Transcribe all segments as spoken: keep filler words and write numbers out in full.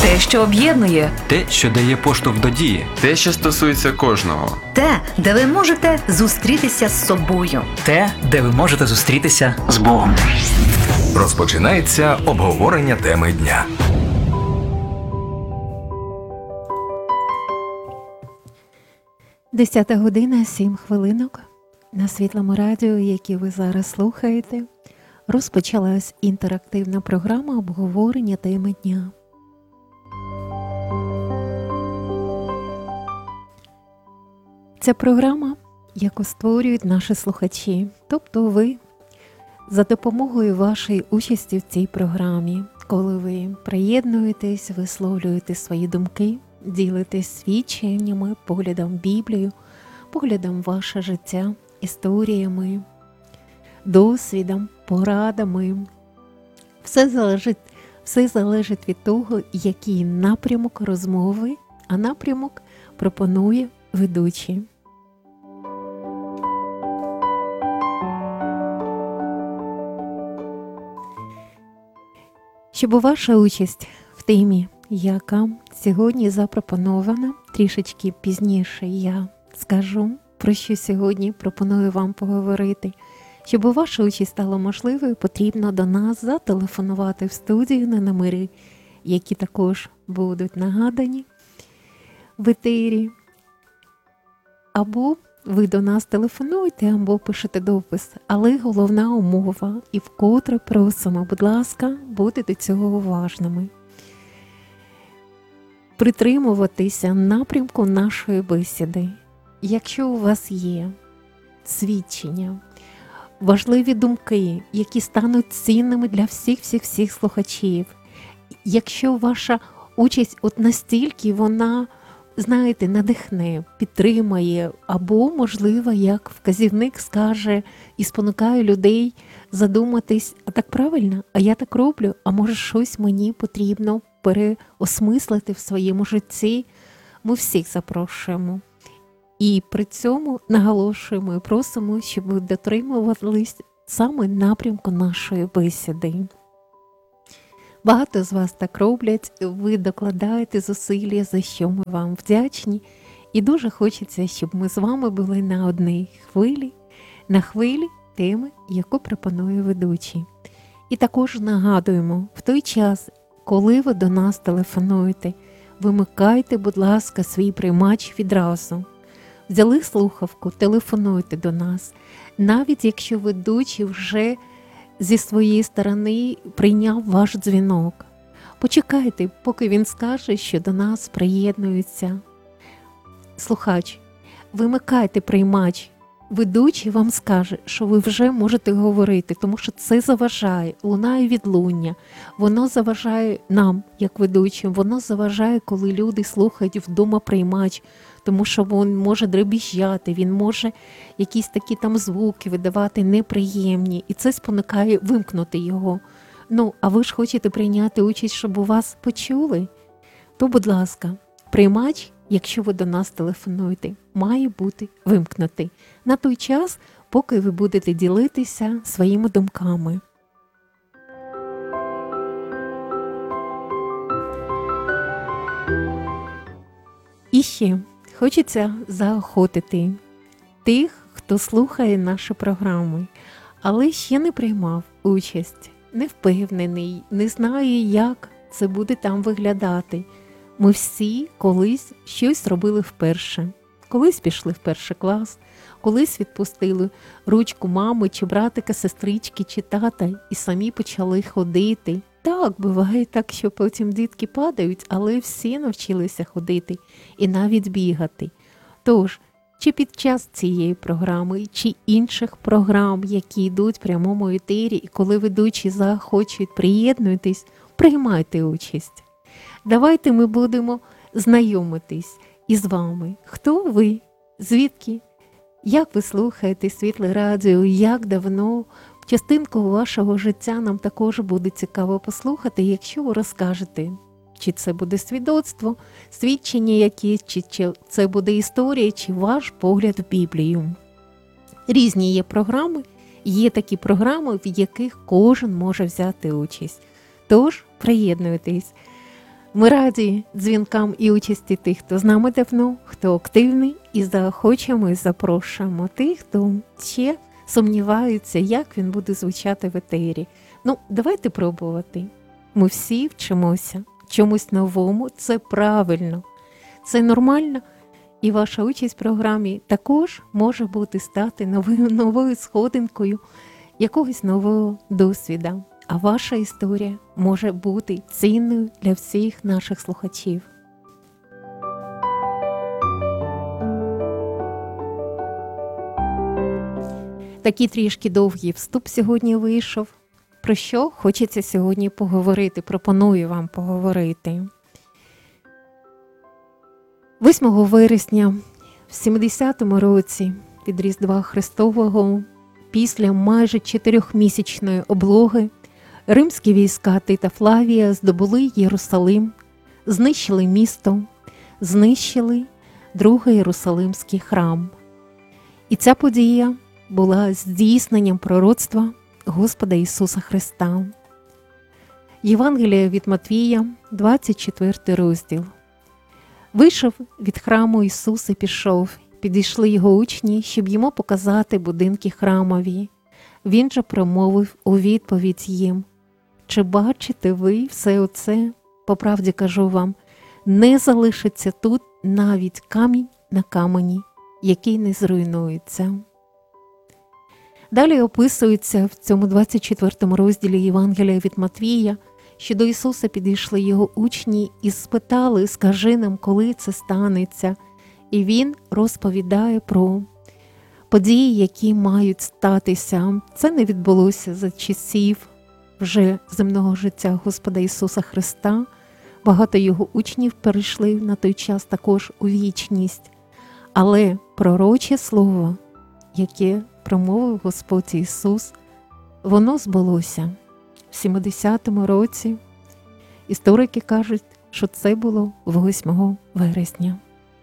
Те, що об'єднує. Те, що дає поштовх до дії. Те, що стосується кожного. Те, де ви можете зустрітися з собою. Те, де ви можете зустрітися з Богом. Розпочинається обговорення теми дня. Десята година, сім хвилинок. На Світлому радіо, яке ви зараз слухаєте, розпочалась інтерактивна програма обговорення теми дня. Ця програма, яку створюють наші слухачі, тобто ви, за допомогою вашої участі в цій програмі, коли ви приєднуєтесь, висловлюєте свої думки, ділитесь свідченнями, поглядом в Біблію, поглядом в ваше життя, історіями, досвідом, порадами. Все залежить, все залежить від того, який напрямок розмови, а напрямок пропонує ведучий. Щоб ваша участь в темі, яка сьогодні запропонована, трішечки пізніше я скажу, про що сьогодні пропоную вам поговорити. Щоб ваша участь стала можливою, потрібно до нас зателефонувати в студію на номери, які також будуть нагадані в етері. Або ви до нас телефонуєте, або пишете допис. Але головна умова, і вкотре просимо, будь ласка, бути до цього уважними. Притримуватися напрямку нашої бесіди. Якщо у вас є свідчення, важливі думки, які стануть цінними для всіх-всіх-всіх слухачів, якщо ваша участь от настільки вона, знаєте, надихне, підтримає, або, можливо, як вказівник скаже і спонукає людей задуматись, а так правильно, а я так роблю, а може щось мені потрібно переосмислити в своєму житті, ми всіх запрошуємо. І при цьому наголошуємо і просимо, щоб ви дотримувались саме напрямку нашої бесіди. Багато з вас так роблять, ви докладаєте зусилля, за що ми вам вдячні. І дуже хочеться, щоб ми з вами були на одній хвилі, на хвилі теми, яку пропонує ведучий. І також нагадуємо, в той час, коли ви до нас телефонуєте, вимикайте, будь ласка, свій приймач відразу. Взяли слухавку, телефонуйте до нас. Навіть якщо ведучий вже зі своєї сторони прийняв ваш дзвінок. Почекайте, поки він скаже, що до нас приєднується слухач. Вимикайте приймач. Ведучий вам скаже, що ви вже можете говорити, тому що це заважає, лунає відлуння. Воно заважає нам, як ведучим, воно заважає, коли люди слухають вдома приймач, тому що він може дребіжджати, він може якісь такі там звуки видавати неприємні, і це спонукає вимкнути його. Ну, а ви ж хочете прийняти участь, щоб у вас почули? То, будь ласка, приймач, якщо ви до нас телефонуєте, має бути вимкнутий на той час, поки ви будете ділитися своїми думками. І ще хочеться заохотити тих, хто слухає наші програми, але ще не приймав участь, не впевнений, не знає, як це буде там виглядати. Ми всі колись щось робили вперше. Колись пішли в перший клас, колись відпустили ручку мами чи братика, сестрички чи тата і самі почали ходити. Так, буває так, що потім дітки падають, але всі навчилися ходити і навіть бігати. Тож, чи під час цієї програми, чи інших програм, які йдуть в прямому етері, і коли ведучі захочуть приєднуйтесь, приймайте участь. Давайте ми будемо знайомитись із вами. Хто ви? Звідки? Як ви слухаєте Світле радіо? Як давно? Частинку вашого життя нам також буде цікаво послухати, якщо ви розкажете, чи це буде свідоцтво, свідчення якісь, чи, чи це буде історія, чи ваш погляд в Біблію. Різні є програми, є такі програми, в яких кожен може взяти участь. Тож, приєднуйтесь. Ми раді дзвінкам і участі тих, хто з нами давно, хто активний, і заохочуємо і запрошуємо тих, хто ще сумніваються, як він буде звучати в етері. Ну, давайте пробувати. Ми всі вчимося чомусь новому, це правильно, це нормально. І ваша участь в програмі також може бути стати новою, новою сходинкою якогось нового досвіду. А ваша історія може бути цінною для всіх наших слухачів. Такий трішки довгий вступ сьогодні вийшов. Про що хочеться сьогодні поговорити, пропоную вам поговорити. восьмого вересня в сімдесятому році від Різдва Христового, після майже чотирьохмісячної облоги, римські війська Тита Флавія здобули Єрусалим, знищили місто, знищили Другий Єрусалимський храм. І ця подія була здійсненням пророцтва Господа Ісуса Христа. Євангелія від Матвія, двадцять четвертий розділ. Вийшов від храму Ісус і пішов. Підійшли його учні, щоб йому показати будинки храмові. Він же промовив у відповідь їм: «Чи бачите ви все оце? По правді кажу вам, не залишиться тут навіть камінь на камені, який не зруйнується». Далі описується в цьому двадцять четвертому розділі Євангелія від Матвія, що до Ісуса підійшли його учні і спитали: «Скажи нам, коли це станеться?» І Він розповідає про події, які мають статися. Це не відбулося за часів вже земного життя Господа Ісуса Христа. Багато його учнів перейшли на той час також у вічність. Але пророче слово, яке промовив Господь Ісус, воно збулося в сімдесятому році. Історики кажуть, що це було восьмого вересня.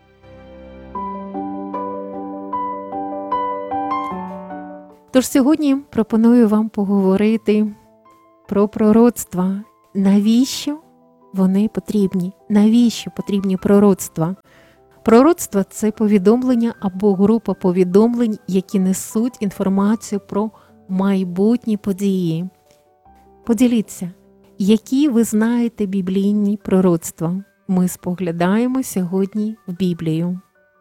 Тож сьогодні пропоную вам поговорити про пророцтва. Навіщо вони потрібні? Навіщо потрібні пророцтва? Пророцтва – це повідомлення або група повідомлень, які несуть інформацію про майбутні події. Поділіться, які ви знаєте біблійні пророцтва. Ми споглядаємо сьогодні в Біблію.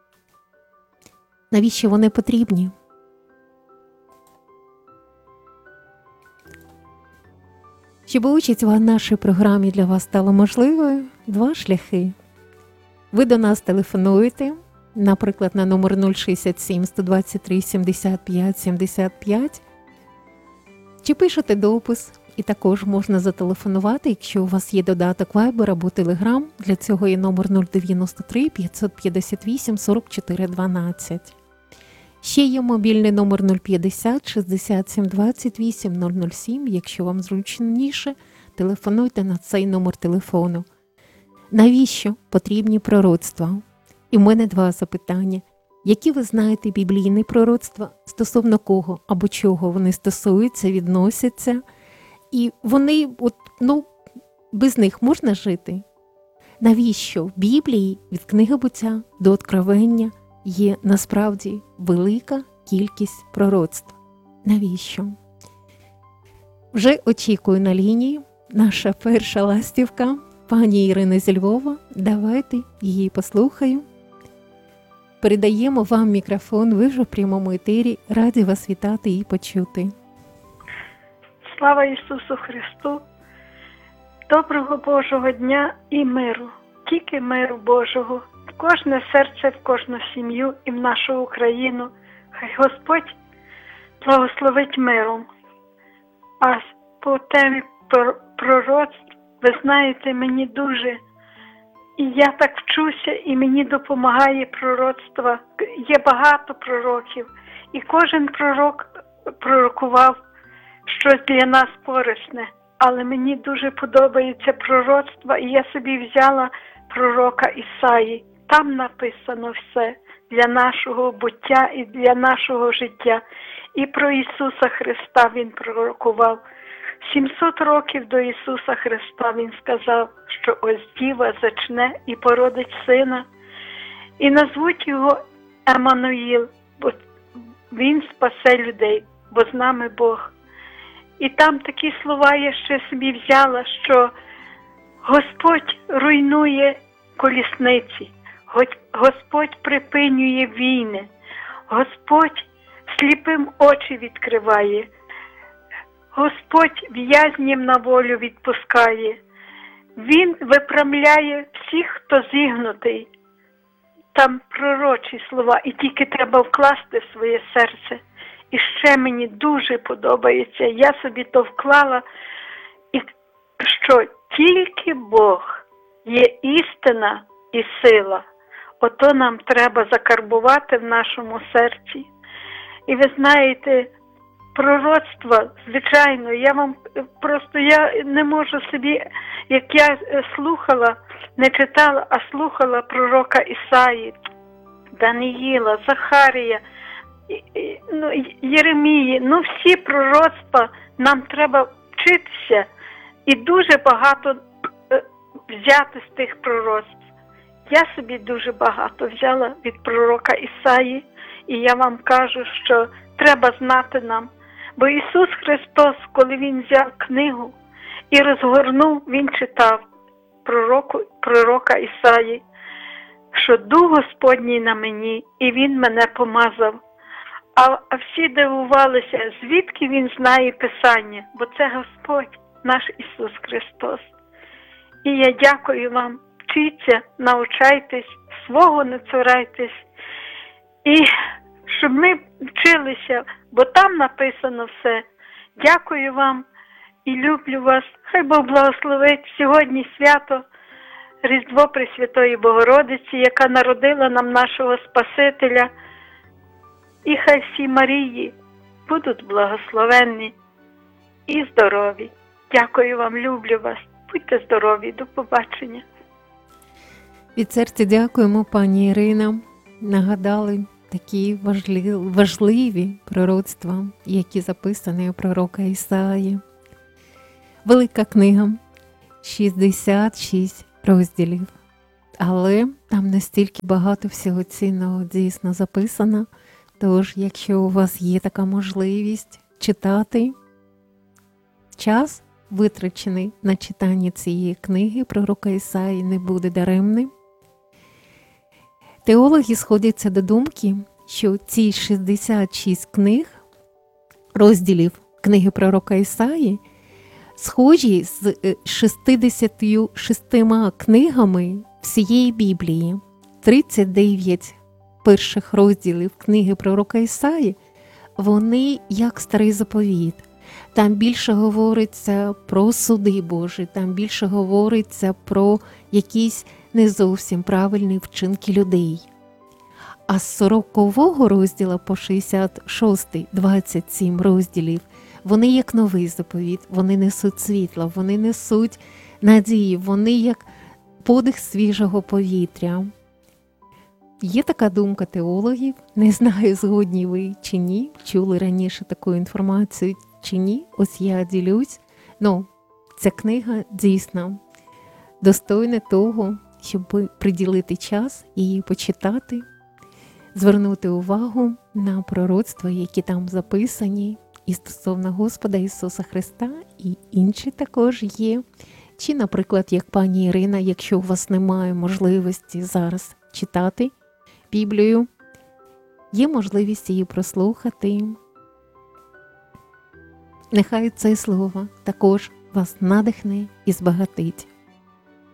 Навіщо вони потрібні? Щоб участь в нашій програмі для вас стала можливою, два шляхи. Ви до нас телефонуєте, наприклад, на номер нуль шістдесят сім сто двадцять три сімдесят п'ять сімдесят п'ять, чи пишете допис, і також можна зателефонувати, якщо у вас є додаток Viber або Telegram. Для цього є номер нуль дев'яносто три п'ятсот п'ятдесят вісім сорок чотири дванадцять. Ще є мобільний номер нуль п'ятдесят шістдесят сім двадцять вісім нуль нуль сім. Якщо вам зручніше, телефонуйте на цей номер телефону. Навіщо потрібні пророцтва? І в мене два запитання. Які ви знаєте біблійні пророцтва, стосовно кого або чого вони стосуються, відносяться? І вони, от, ну, без них можна жити? Навіщо в Біблії від книги Буття до Откровення є насправді велика кількість пророцтв? Навіщо? Вже очікую на лінії наша перша ластівка, пані Ірина зі Львова. Давайте її послухаю. Передаємо вам мікрофон, ви вже в прямому етері. Раді вас вітати і почути. Слава Ісусу Христу! Доброго Божого дня і миру, тільки миру Божого, в кожне серце, в кожну сім'ю і в нашу Україну. Хай Господь благословить миром. А по темі пророцтв, ви знаєте, мені дуже, і я так вчуся, і мені допомагає пророцтво. Є багато пророків, і кожен пророк пророкував щось для нас корисне. Але мені дуже подобається пророцтво, і я собі взяла пророка Ісаї. Там написано все для нашого буття і для нашого життя. І про Ісуса Христа Він пророкував. сімсот років до Ісуса Христа Він сказав, що що ось діва зачне і породить сина, і назвуть його Еммануїл, бо він спасе людей, бо з нами Бог. І там такі слова я ще собі взяла, що Господь руйнує колісниці, Господь припинює війни, Господь сліпим очі відкриває, Господь в'язнів на волю відпускає, Він виправляє всіх, хто зігнутий. Там пророчі слова, і тільки треба вкласти в своє серце. І ще мені дуже подобається, я собі то вклала, і що тільки Бог є істина і сила. Ото нам треба закарбувати в нашому серці. І ви знаєте, пророцтва, звичайно, я вам просто, я не можу собі, як я слухала, не читала, а слухала пророка Ісаї, Даниїла, Захарія, ну, Єремії, ну всі пророцтва нам треба вчитися і дуже багато взяти з тих пророцтв. Я собі дуже багато взяла від пророка Ісаї, і я вам кажу, що треба знати нам. Бо Ісус Христос, коли Він взяв книгу і розгорнув, Він читав пророку, пророка Ісаї, що Дух Господній на мені, і Він мене помазав. А, а всі дивувалися, звідки Він знає Писання, бо це Господь, наш Ісус Христос. І я дякую вам, вчіться, навчайтесь, свого не цурайтесь, і щоб ми вчилися, бо там написано все. Дякую вам і люблю вас. Хай Бог благословить сьогодні свято Різдво Пресвятої Богородиці, яка народила нам нашого Спасителя. І хай всі Марії будуть благословенні і здорові. Дякую вам, люблю вас. Будьте здорові, до побачення. Від серця дякуємо, пані Ірина. Нагадали такі важливі, важливі пророцтва, які записані у пророка Ісаї. Велика книга, шістдесят шість розділів. Але там настільки багато всього цінного дійсно записано. Тож, якщо у вас є така можливість читати, час, витрачений на читання цієї книги пророка Ісаї, не буде даремним. Теологи сходяться до думки, що ці шістдесят шість книг, розділів книги пророка Ісаї, схожі з шістдесятью шістьма книгами всієї Біблії. тридцять дев'ять перших розділів книги пророка Ісаї, вони як старий заповіт. Там більше говориться про суди Божі, там більше говориться про якісь не зовсім правильні вчинки людей. А з сорокового розділу по шістдесят шостий, двадцять сім розділів, вони як новий заповіт, вони несуть світло, вони несуть надії, вони як подих свіжого повітря. Є така думка теологів, не знаю, згодні ви чи ні, чули раніше таку інформацію чи ні, ось я ділюсь. Ну, ця книга дійсно достойна того, щоб приділити час і її почитати, звернути увагу на пророцтва, які там записані, і стосовно Господа Ісуса Христа, і інші також є. Чи, наприклад, як пані Ірина, якщо у вас немає можливості зараз читати Біблію, є можливість її прослухати. Нехай це слово також вас надихне і збагатить.